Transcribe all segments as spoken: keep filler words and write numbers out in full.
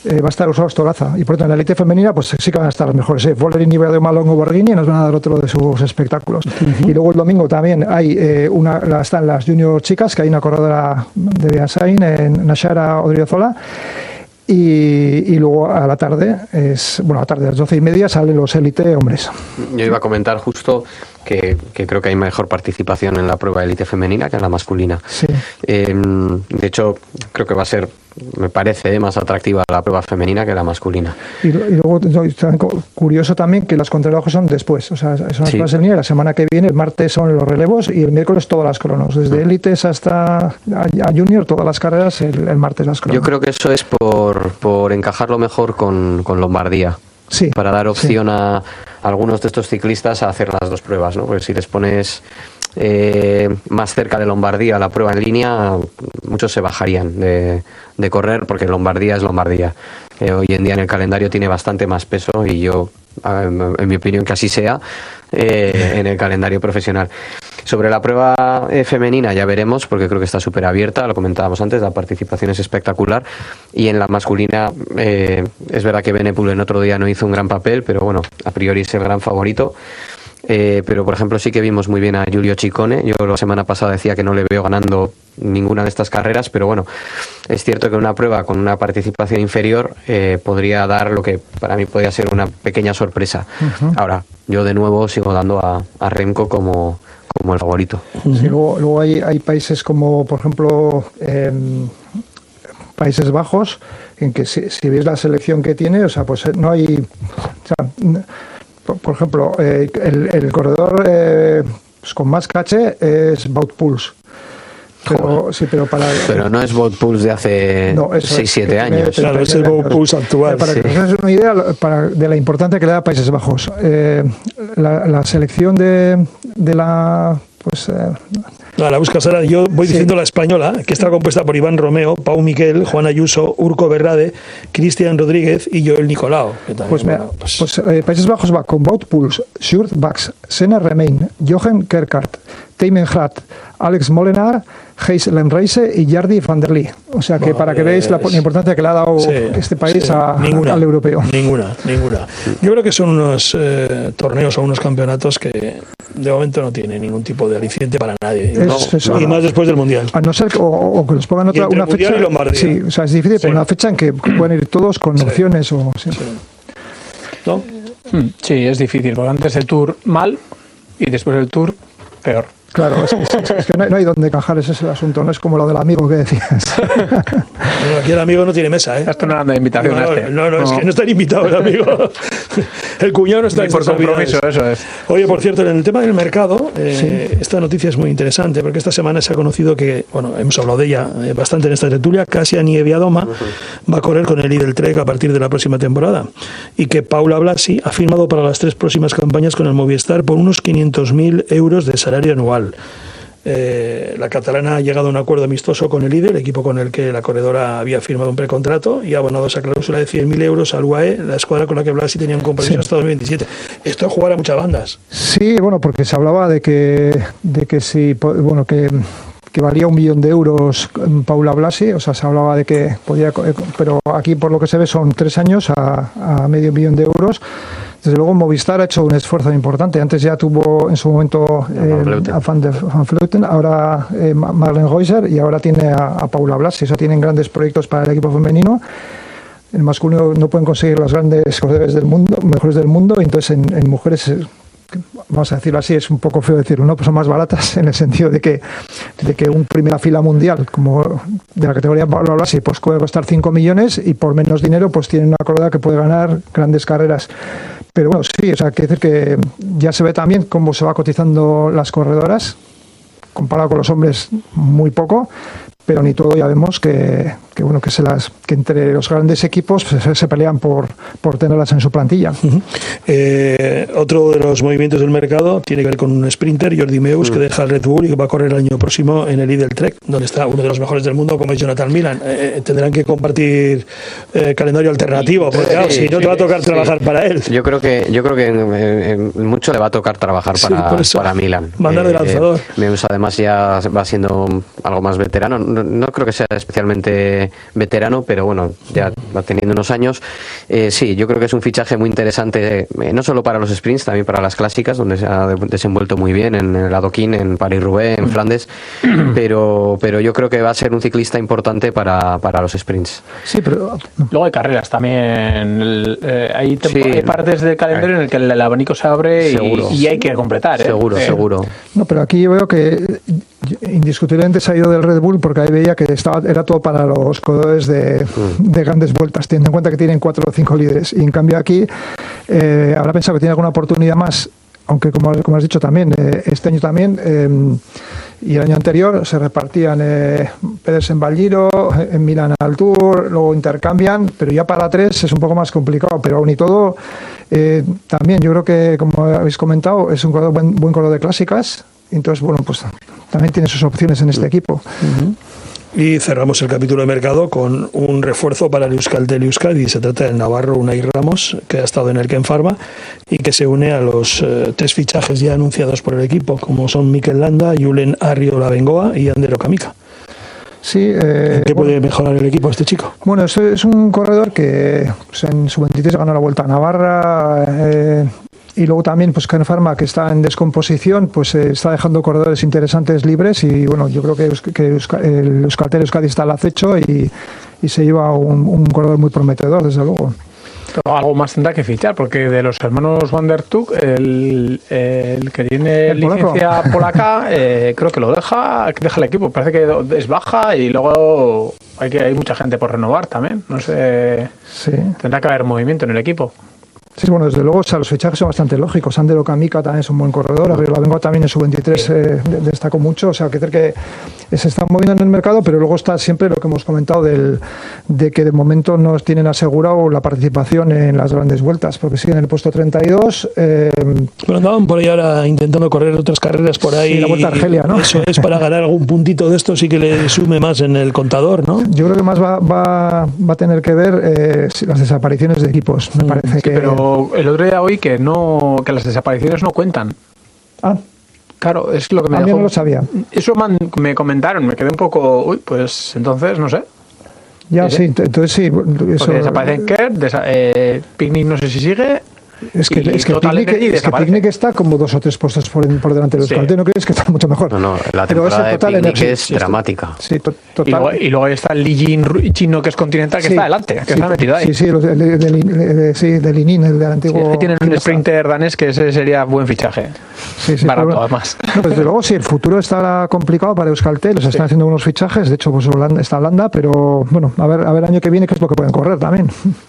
eh, va a estar Ursula Storaza. Y por tanto, en la élite femenina, pues sí que van a estar los mejores. Eh. Volerini, Ibero, Malongo, Borghini nos van a dar otro de sus espectáculos. Uh-huh. Y luego el domingo también hay eh, una, la, están las junior chicas, que hay una corredora de Beasain, en Nashara Odriozola. Y, y luego a la tarde, es bueno, a la tarde a las doce y media salen los élite hombres. Yo iba a comentar justo que, que creo que hay mejor participación en la prueba élite femenina que en la masculina. Sí. Eh, de hecho, creo que va a ser, me parece, más atractiva la prueba femenina que la masculina. Y, y luego, curioso también que las contrarrelojos son después, o sea, son las sí. pruebas en línea. La semana que viene, el martes son los relevos y el miércoles todas las cronos. Desde uh-huh. élites hasta a, a junior, todas las carreras, el, el martes las cronos. Yo creo que eso es por, por encajarlo mejor con, con Lombardía. Sí, para dar opción sí. a algunos de estos ciclistas a hacer las dos pruebas, ¿no? Porque si les pones eh, más cerca de Lombardía la prueba en línea, muchos se bajarían de, de correr, porque Lombardía es Lombardía. Eh, hoy en día en el calendario tiene bastante más peso y yo, en, en mi opinión, que así sea eh, en el calendario profesional. Sobre la prueba eh, femenina ya veremos, porque creo que está súper abierta, lo comentábamos antes, la participación es espectacular, y en la masculina eh, es verdad que Benepul en otro día no hizo un gran papel, pero bueno, a priori es el gran favorito. Eh, pero por ejemplo sí que vimos muy bien a Giulio Ciccone. Yo la semana pasada decía que no le veo ganando ninguna de estas carreras, pero bueno, es cierto que una prueba con una participación inferior eh, podría dar lo que para mí podría ser una pequeña sorpresa. Uh-huh. Ahora, yo de nuevo sigo dando a, a Remco como, como el favorito. Uh-huh. Sí, luego luego hay, hay países como por ejemplo eh, Países Bajos, en que si, si veis la selección que tiene, o sea, pues no hay, o sea, por, por ejemplo, eh, el, el corredor eh, pues con más caché es Wout Poels. Pero, sí, pero, para, pero no es Wout Poels de hace no, seis siete años. Claro, es el Wout Poels actual. Para sí. que os hagáis una idea para, de la importancia que le da a Países Bajos. Eh, la, la selección de, de la... pues eh, No, la buscas ahora. Yo voy sí. diciendo la española, que está compuesta por Iván Romeo, Pau Miquel, Juan Ayuso, Urco Berrade, Cristian Rodríguez y Joel Nicolau. También, pues mira, bueno, pues... pues, eh, Países Bajos va con Wout Poels, Sjoerd Baks, Senna Remain, Jochen Kerkart, Teimen Hrat, Alex Molenaar, Gijs Lemreise y Jardy van der Lee. O sea que bueno, para que veáis la, la importancia que le ha dado sí, este país sí. a, ninguna, al europeo. Ninguna, ninguna. Yo creo que son unos eh, torneos o unos campeonatos que de momento no tienen ningún tipo de aliciente para nadie. Es, no, es, y no. más después del Mundial. A no ser que, o, o que nos pongan otra una fecha. Sí, o sea, es difícil, sí. pero una fecha en que puedan ir todos con sí. opciones o sí. Sí. ¿No? Sí, es difícil, porque antes el Tour mal y después el Tour peor. Claro, es, es, es que no hay, no hay donde encajar, ese es el asunto, no es como lo del amigo que decías. Bueno, aquí el amigo no tiene mesa, ¿eh? Esto no anda de invitación. No, no, este. no, no, no, es que no está invitado el amigo. El cuñado no está en por compromiso, eso es. Oye, por cierto, en el tema del mercado, eh, sí. esta noticia es muy interesante, porque esta semana se ha conocido que, bueno, hemos hablado de ella eh, bastante en esta tertulia, Kasia Nieviadoma va a correr con el Lidl Trek a partir de la próxima temporada, y que Paula Blasi ha firmado para las tres próximas campañas con el Movistar por unos quinientos mil euros de salario anual. Eh, la catalana ha llegado a un acuerdo amistoso con el líder, el equipo con el que la corredora había firmado un precontrato, y ha abonado esa cláusula de cien mil euros al U A E, la escuadra con la que Blasi tenía un compromiso sí. hasta dos mil veintisiete. Esto es jugar a muchas bandas. Sí, bueno, porque se hablaba de que, de que si, bueno, que que valía un millón de euros Paula Blasi, o sea, se hablaba de que podía, pero aquí por lo que se ve son tres años a, a medio millón de euros. Desde luego Movistar ha hecho un esfuerzo importante. Antes ya tuvo en su momento eh, a Van, de, Van Vleuten, ahora eh, Marlen Reuser y ahora tiene a, a Paula Blasi. O sea, tienen grandes proyectos para el equipo femenino. El masculino no pueden conseguir los grandes corredores del mundo, mejores del mundo, y entonces en, en mujeres, vamos a decirlo así, es un poco feo decirlo, ¿no? Pues son más baratas en el sentido de que, de que un primera fila mundial como de la categoría Paula Blasi pues puede costar cinco millones y por menos dinero pues tienen una corredora que puede ganar grandes carreras. Pero bueno, sí, o sea, quiere decir que ya se ve también cómo se va cotizando las corredoras, comparado con los hombres muy poco, pero ni todo ya vemos que, que bueno que se las que entre los grandes equipos se, se pelean por, por tenerlas en su plantilla. Uh-huh. Eh, otro de los movimientos del mercado tiene que ver con un sprinter, Jordi Meus, uh-huh. que deja el Red Bull y que va a correr el año próximo en el Lidl Trek, donde está uno de los mejores del mundo, como es Jonathan Milan. Eh, tendrán que compartir eh, calendario alternativo, porque claro, sí, si no te va a tocar sí, trabajar sí. para él. Yo creo que yo creo que en, en, en mucho le va a tocar trabajar para, sí, para Milan. Mandar de lanzador. Eh, Meus además ya va siendo algo más veterano. No, no creo que sea especialmente bastante veterano, pero bueno, ya va teniendo unos años. Eh, sí, yo creo que es un fichaje muy interesante, eh, no solo para los sprints, también para las clásicas, donde se ha desenvuelto muy bien en el Adoquín, en París-Roubaix, en Flandes, pero, pero yo creo que va a ser un ciclista importante para, para los sprints. Sí, pero luego hay carreras también. El, eh, hay, Sí. hay partes del calendario en el que el, el abanico se abre y, y hay que completar. ¿eh? Seguro, Eh, seguro. no, pero aquí yo veo que indiscutiblemente se ha ido del Red Bull porque ahí veía que estaba, era todo para los corredores de, de grandes vueltas, teniendo en cuenta que tienen cuatro o cinco líderes. Y en cambio aquí eh, habrá pensado que tiene alguna oportunidad más, aunque como, como has dicho también, eh, este año también eh, y el año anterior se repartían eh, Pedersen en Giro, en Milán al Tour, luego intercambian, pero ya para tres es un poco más complicado, pero aún y todo eh, también yo creo que, como habéis comentado, es un corredor, buen, buen corredor de clásicas. Entonces, bueno, pues también tiene sus opciones en este equipo. Uh-huh. Y cerramos el capítulo de mercado con un refuerzo para el Euskaltel Euskadi. Se trata del navarro Unai Ramos, que ha estado en el Ken Pharma y que se une a los eh, tres fichajes ya anunciados por el equipo, como son Mikel Landa, Julen Arriola Bengoa y Ander Okamika. Sí, eh, ¿En qué bueno, puede mejorar el equipo este chico? Bueno, es, es un corredor que pues, en su veintitrés ganó la Vuelta a Navarra. Eh, Y luego también, pues Ken Pharma, que está en descomposición, pues eh, está dejando corredores interesantes libres. Y bueno, yo creo que, que Euska, el Euskaltel Euskadi está al acecho y, y se lleva un, un corredor muy prometedor, desde luego. Pero algo más tendrá que fichar, porque de los hermanos Van der Tuk, el, el que tiene ¿El licencia polaco? polaca, eh, creo que lo deja, deja el equipo. Parece que es baja y luego hay que hay mucha gente por renovar también. No sé, Sí. tendrá que haber movimiento en el equipo. Sí, bueno, desde luego, o sea, los fichajes son bastante lógicos. Ander Okamika también es un buen corredor. Arriola Bengoa también en su veintitrés eh, destacó mucho. O sea, que decir que se están moviendo en el mercado, pero luego está siempre lo que hemos comentado del, de que de momento no tienen asegurado la participación en las grandes vueltas, porque siguen en el puesto treinta y dos. Eh, Pero andaban por ahí ahora intentando correr otras carreras por ahí. Sí, la Vuelta a Argelia, ¿no? Eso es, para ganar algún puntito de esto, sí que le sume más en el contador, ¿no? yo creo que más va, va, va a tener que ver eh, las desapariciones de equipos. Me parece Sí, que. pero el otro día oí que no que las desapariciones no cuentan. Ah, Claro, es lo que me Ah, yo dejó. no lo sabía. Eso man- me comentaron, me quedé un poco, uy, pues entonces no sé. ya Sí, sí, sí. ent- entonces sí. Eso, Porque desaparecen Kerr, desa- eh, Picnic no sé si sigue. es que, y es que Total Picnic, Energy es que desaparece. Picnic está como dos o tres puestos por, por delante de los Sí. Euskaltel. ¿No crees que está mucho mejor? No, no, la Pero ese temporada de Total Picnic Energy, es sí, dramática. Sí, to- Y total. luego, y luego está el Li Jin Ru- chino que es continental, que Sí, está adelante, que sí, está metido ahí. Sí, sí, los de, de, de, de- de- sí, de Linin, el del Sí, antiguo. ahí tienen un Kinesa. sprinter danés que ese sería buen fichaje. Sí, sí, barato, pero bueno. además. No, desde luego, sí, el futuro está complicado para Euskaltel. Se están haciendo unos fichajes. De hecho, pues Holanda, está Holanda, pero bueno, a ver, a ver, año que viene, qué es lo que pueden correr también.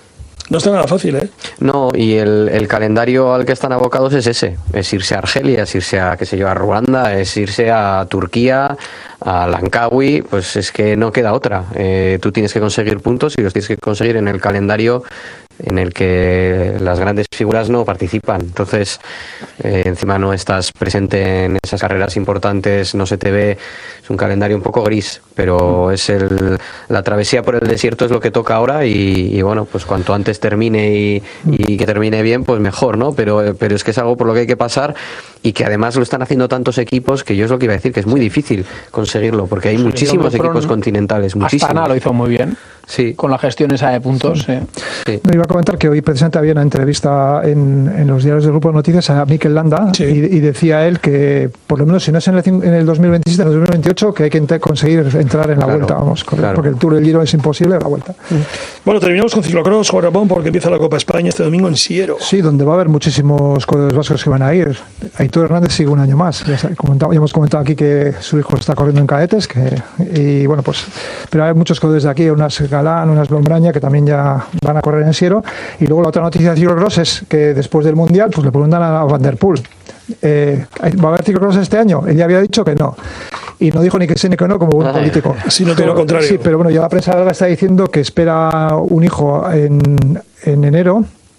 No está nada fácil, ¿eh? No, y el, el calendario al que están abocados es ese, es irse a Argelia, es irse a, qué sé yo, a Ruanda, es irse a Turquía, a Langkawi, pues es que no queda otra. Eh, tú tienes que conseguir puntos y los tienes que conseguir en el calendario en el que las grandes figuras no participan. Entonces, eh, encima no estás presente en esas carreras importantes, no se te ve, es un calendario un poco gris, pero es el, la travesía por el desierto es lo que toca ahora y, y bueno, pues cuanto antes termine y, y que termine bien, pues mejor, ¿no? Pero, pero es que es algo por lo que hay que pasar y que además lo están haciendo tantos equipos que yo es lo que iba a decir, que es muy difícil conseguirlo, porque hay Sí, muchísimos fueron- equipos continentales, muchísimos. Astana lo hizo muy bien, Sí, con la gestión esa de puntos. Sí. sí. No, iba a comentar que hoy precisamente había una entrevista en, en los diarios del Grupo de Noticias a Mikel Landa Sí. y, y decía él que, por lo menos, si no es en el, cin- en el dos mil veintisiete, en el dos mil veintiocho, que hay que ente- conseguir entrar en la Claro, Vuelta, vamos, correr, claro. porque el Tour del Giro es imposible, la Vuelta. Bueno, terminamos con ciclocross, Juan Ramón, porque empieza la Copa España este domingo en Siero. Sí, donde va a haber muchísimos corredores vascos que van a ir. Aitor Hernández sigue un año más. Ya, se- comentaba- ya hemos comentado aquí que su hijo está corriendo en cadetes, que, y bueno, pues, pero hay muchos corredores de aquí, unas Galán, unas Blombraña, que también ya van a correr en Siero. Y luego la otra noticia de ciclocross es que después del Mundial, pues le preguntan a Van der Poel, eh, ¿va a haber ciclocross este año? Él ya había dicho que no. Y no dijo ni que sí ni que no, como buen Ay. político. Sino todo Pero- lo contrario. Sí, pero bueno, ya la prensa belga está diciendo que espera un hijo en, en enero.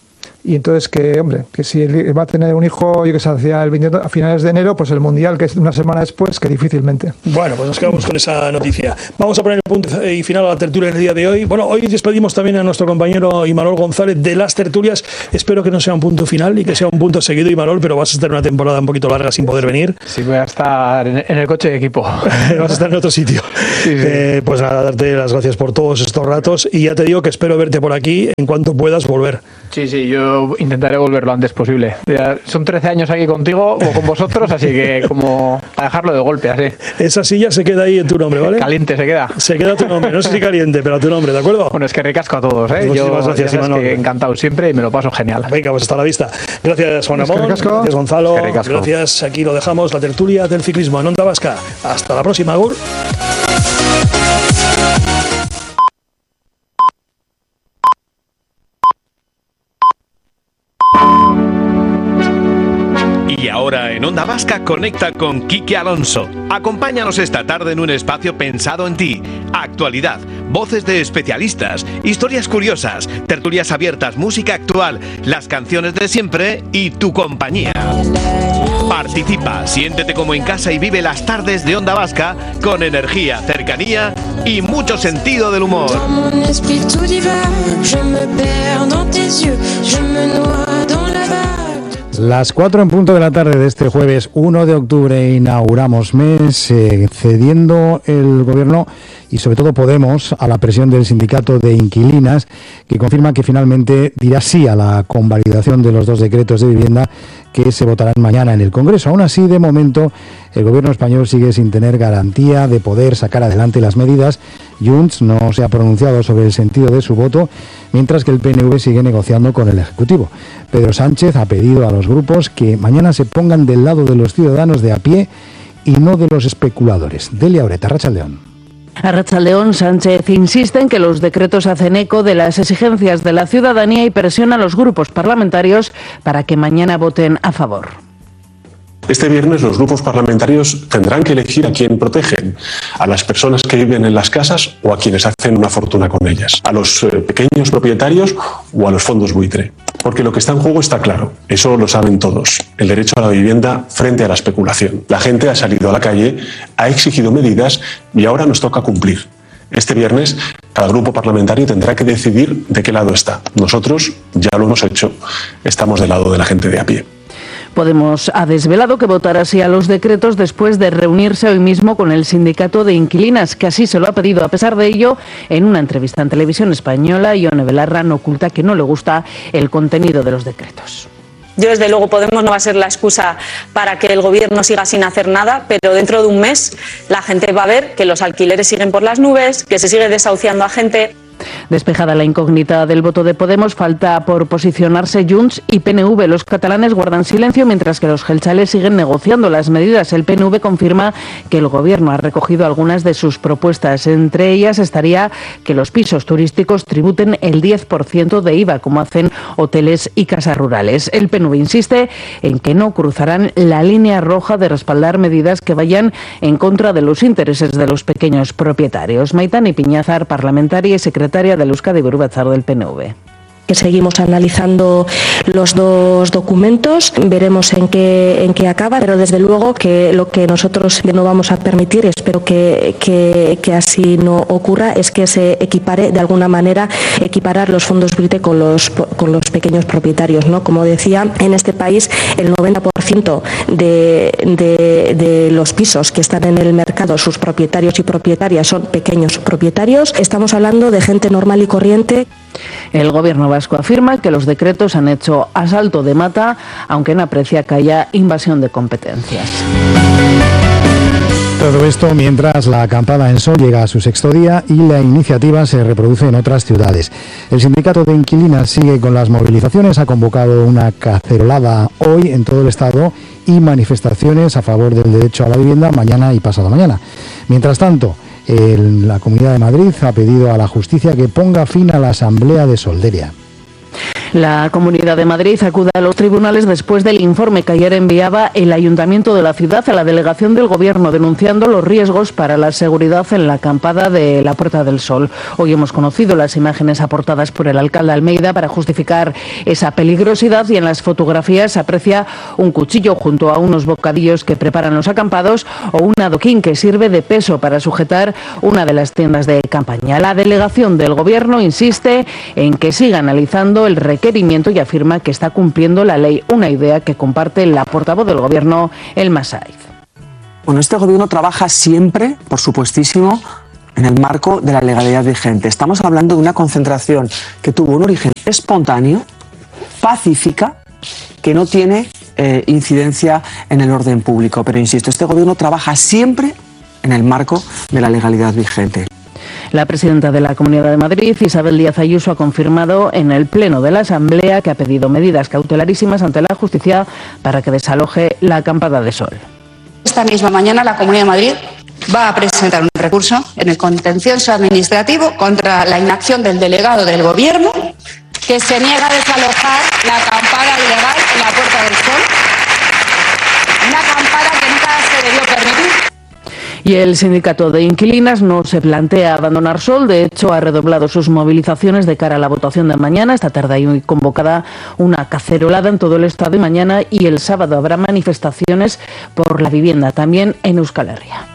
y entonces que, hombre, que si va a tener un hijo, yo que sé, hacia el veinte, a finales de enero, pues el Mundial, que es una semana después, que difícilmente. Bueno, pues nos quedamos con esa noticia. Vamos a poner el punto y final a la tertulia del día de hoy. Bueno, hoy despedimos también a nuestro compañero Imanol González de las tertulias. Espero que no sea un punto final y que sea un punto seguido, Imanol, pero vas a estar una temporada un poquito larga sin poder venir. Sí, voy a estar en el coche de equipo. Vas a estar en otro sitio. Sí, sí. Eh, pues nada, darte las gracias por todos estos ratos y ya te digo que espero verte por aquí en cuanto puedas volver. Sí, sí, yo intentaré volver lo antes posible. Ya son trece años aquí contigo o con vosotros, así que como a dejarlo de golpe, así. Esa silla se queda ahí en tu nombre, ¿vale? Caliente se queda. Se queda tu nombre, no sé si caliente, pero a tu nombre, ¿de acuerdo? Bueno, es que ricasco a todos, ¿eh? Muchísimas yo, gracias, Imanol. Encantado siempre y me lo paso genial. Venga, pues hasta la vista. Gracias, Juan Ramón. Gracias, Gonzalo. Gracias, aquí lo dejamos, la tertulia del ciclismo en Onda Vasca. Hasta la próxima, Agur. Y ahora en Onda Vasca conecta con Quique Alonso. Acompáñanos esta tarde en un espacio pensado en ti. Actualidad, voces de especialistas, historias curiosas, tertulias abiertas, música actual, las canciones de siempre y tu compañía. Participa, siéntete como en casa y vive las tardes de Onda Vasca con energía, cercanía y mucho sentido del humor. Las cuatro en punto de la tarde de este jueves uno de octubre inauguramos mes, eh, cediendo el gobierno y sobre todo Podemos a la presión del sindicato de inquilinas, que confirma que finalmente dirá sí a la convalidación de los dos decretos de vivienda que se votarán mañana en el Congreso. Aún así, de momento, el gobierno español sigue sin tener garantía de poder sacar adelante las medidas. Junts no se ha pronunciado sobre el sentido de su voto, mientras que el P N V sigue negociando con el Ejecutivo. Pedro Sánchez ha pedido a los grupos que mañana se pongan del lado de los ciudadanos de a pie y no de los especuladores. Delia Oreta, Arratsaldeon. A Arratsaldeon, Sánchez insiste en que los decretos hacen eco de las exigencias de la ciudadanía y presiona a los grupos parlamentarios para que mañana voten a favor. Este viernes los grupos parlamentarios tendrán que elegir a quién protegen, a las personas que viven en las casas o a quienes hacen una fortuna con ellas, a los eh, pequeños propietarios o a los fondos buitre. Porque lo que está en juego está claro, eso lo saben todos, el derecho a la vivienda frente a la especulación. La gente ha salido a la calle, ha exigido medidas y ahora nos toca cumplir. Este viernes cada grupo parlamentario tendrá que decidir de qué lado está. Nosotros ya lo hemos hecho, estamos del lado de la gente de a pie. Podemos ha desvelado que votará sí a los decretos después de reunirse hoy mismo con el sindicato de inquilinas, que así se lo ha pedido. A pesar de ello, en una entrevista en Televisión Española, Ione Belarra no oculta que no le gusta el contenido de los decretos. Yo, desde luego, Podemos no va a ser la excusa para que el gobierno siga sin hacer nada, pero dentro de un mes la gente va a ver que los alquileres siguen por las nubes, que se sigue desahuciando a gente. Despejada la incógnita del voto de Podemos, falta por posicionarse Junts y P N V. Los catalanes guardan silencio mientras que los gelchales siguen negociando las medidas. El P N V confirma que el gobierno ha recogido algunas de sus propuestas. Entre ellas estaría que los pisos turísticos tributen el diez por ciento de I V A, como hacen hoteles y casas rurales. El P N V insiste en que no cruzarán la línea roja de respaldar medidas que vayan en contra de los intereses de los pequeños propietarios. Maitane Piñazar, parlamentaria y secretaria del Euskadi Buru Batzar del P N V. Que seguimos analizando los dos documentos, veremos en qué en qué acaba, pero desde luego que lo que nosotros no vamos a permitir, espero que, que, que así no ocurra, es que se equipare de alguna manera, equiparar los fondos buitre con los con los pequeños propietarios, ¿no? Como decía, en este país el noventa por ciento de, de, de los pisos que están en el mercado, sus propietarios y propietarias son pequeños propietarios. Estamos hablando de gente normal y corriente. El gobierno vasco afirma que los decretos han hecho asalto de mata, aunque no aprecia que haya invasión de competencias. Todo esto mientras la acampada en Sol llega a su sexto día y la iniciativa se reproduce en otras ciudades. El sindicato de inquilinas sigue con las movilizaciones, ha convocado una cacerolada hoy en todo el estado y manifestaciones a favor del derecho a la vivienda mañana y pasado mañana. Mientras tanto, el, la Comunidad de Madrid ha pedido a la justicia que ponga fin a la asamblea de Solderia. La Comunidad de Madrid acude a los tribunales después del informe que ayer enviaba el Ayuntamiento de la ciudad a la delegación del Gobierno, denunciando los riesgos para la seguridad en la acampada de la Puerta del Sol. Hoy hemos conocido las imágenes aportadas por el alcalde Almeida para justificar esa peligrosidad, y en las fotografías se aprecia un cuchillo junto a unos bocadillos que preparan los acampados o un adoquín que sirve de peso para sujetar una de las tiendas de campaña. La delegación del Gobierno insiste en que siga analizando el requerimiento y afirma que está cumpliendo la ley, una idea que comparte la portavoz del Gobierno, Elma Saiz. Bueno, este Gobierno trabaja siempre, por supuestísimo, en el marco de la legalidad vigente. Estamos hablando de una concentración que tuvo un origen espontáneo, pacífica, que no tiene eh, incidencia en el orden público. Pero insisto, este Gobierno trabaja siempre en el marco de la legalidad vigente. La presidenta de la Comunidad de Madrid, Isabel Díaz Ayuso, ha confirmado en el Pleno de la Asamblea que ha pedido medidas cautelarísimas ante la justicia para que desaloje la acampada de Sol. Esta misma mañana la Comunidad de Madrid va a presentar un recurso en el contencioso administrativo contra la inacción del delegado del Gobierno, que se niega a desalojar la acampada ilegal en la Puerta del Sol, una acampada que nunca se debió permitir. Y el sindicato de inquilinas no se plantea abandonar Sol. De hecho, ha redoblado sus movilizaciones de cara a la votación de mañana. Esta tarde hay convocada una cacerolada en todo el estado y mañana y el sábado habrá manifestaciones por la vivienda, también en Euskal Herria.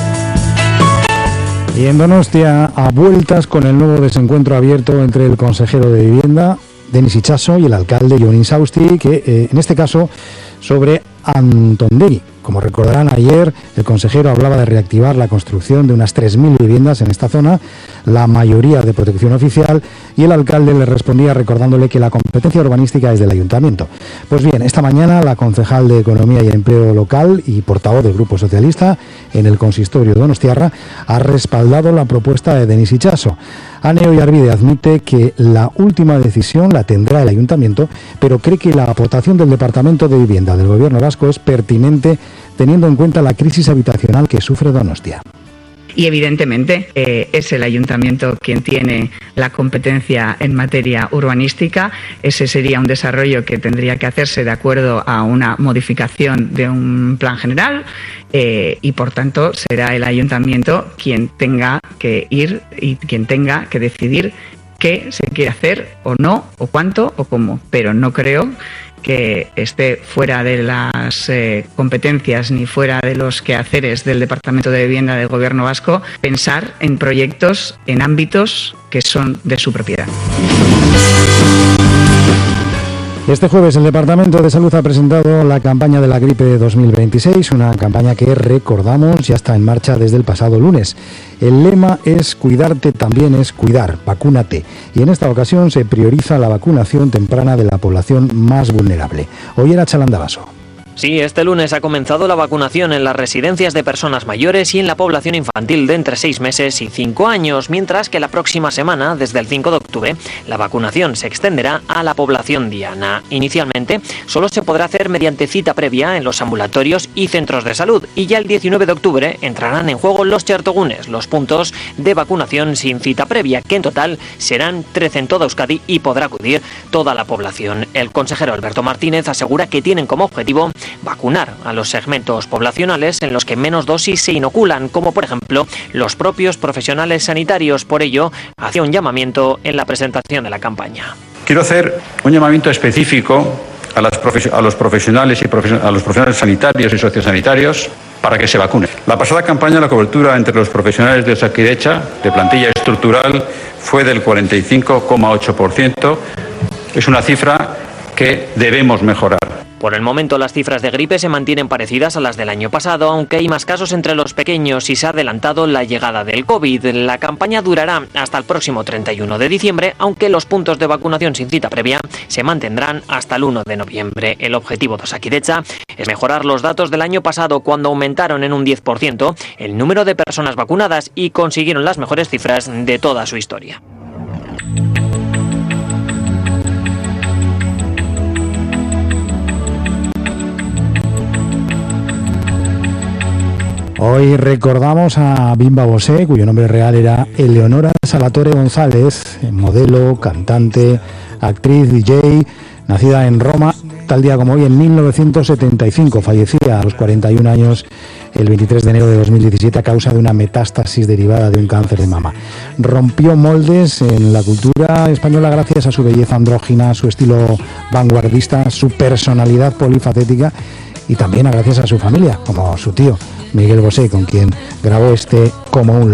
Y en Donostia, a vueltas con el nuevo desencuentro abierto entre el consejero de Vivienda, Denis Itxaso, y el alcalde, Jon Insausti, que eh, en este caso sobre Antondegi. Como recordarán, ayer el consejero hablaba de reactivar la construcción de unas tres mil viviendas en esta zona, la mayoría de protección oficial, y el alcalde le respondía recordándole que la competencia urbanística es del ayuntamiento. Pues bien, esta mañana la concejal de Economía y Empleo Local y portavoz del Grupo Socialista en el consistorio donostiarra ha respaldado la propuesta de Denis Itxaso. Ane Oyarbide admite que la última decisión la tendrá el ayuntamiento, pero cree que la aportación del Departamento de Vivienda del Gobierno vasco es pertinente teniendo en cuenta la crisis habitacional que sufre Donostia. Y evidentemente eh, es el ayuntamiento quien tiene la competencia en materia urbanística. Ese sería un desarrollo que tendría que hacerse de acuerdo a una modificación de un plan general eh, y por tanto será el ayuntamiento quien tenga que ir y quien tenga que decidir qué se quiere hacer o no, o cuánto o cómo. Pero no creo que esté fuera de las eh, competencias ni fuera de los quehaceres del Departamento de Vivienda del Gobierno vasco pensar en proyectos en ámbitos que son de su propiedad. Este jueves el Departamento de Salud ha presentado la campaña de la gripe dos mil veintiséis, una campaña que, recordamos, ya está en marcha desde el pasado lunes. El lema es cuidarte también es cuidar, vacúnate. Y en esta ocasión se prioriza la vacunación temprana de la población más vulnerable. Hoy era Chalandavaso. Sí, este lunes ha comenzado la vacunación en las residencias de personas mayores y en la población infantil de entre seis meses y cinco años, mientras que la próxima semana, desde el cinco de octubre, la vacunación se extenderá a la población diana. Inicialmente, solo se podrá hacer mediante cita previa en los ambulatorios y centros de salud, y ya el diecinueve de octubre entrarán en juego los txertogunes, los puntos de vacunación sin cita previa, que en total serán trece en toda Euskadi y podrá acudir toda la población. El consejero Alberto Martínez asegura que tienen como objetivo vacunar a los segmentos poblacionales en los que menos dosis se inoculan, como por ejemplo los propios profesionales sanitarios. Por ello, hacía un llamamiento en la presentación de la campaña. Quiero hacer un llamamiento específico a, las profe- a los profesionales y profe- a los profesionales sanitarios y sociosanitarios para que se vacunen. La pasada campaña, la cobertura entre los profesionales de Osakidetza, de plantilla estructural, fue del cuarenta y cinco coma ocho por ciento. Es una cifra que debemos mejorar. Por el momento, las cifras de gripe se mantienen parecidas a las del año pasado, aunque hay más casos entre los pequeños y se ha adelantado la llegada del COVID. La campaña durará hasta el próximo treinta y uno de diciembre, aunque los puntos de vacunación sin cita previa se mantendrán hasta el uno de noviembre. El objetivo de Osakidetza es mejorar los datos del año pasado, cuando aumentaron en un diez por ciento el número de personas vacunadas y consiguieron las mejores cifras de toda su historia. Hoy recordamos a Bimba Bosé, cuyo nombre real era Eleonora Salatore González, modelo, cantante, actriz, D J, nacida en Roma, tal día como hoy en mil novecientos setenta y cinco, fallecía a los cuarenta y un años el veintitrés de enero de dos mil diecisiete a causa de una metástasis derivada de un cáncer de mama. Rompió moldes en la cultura española gracias a su belleza andrógina, su estilo vanguardista, su personalidad polifacética y también gracias a su familia, como su tío Miguel Bosé, con quien grabó este Como un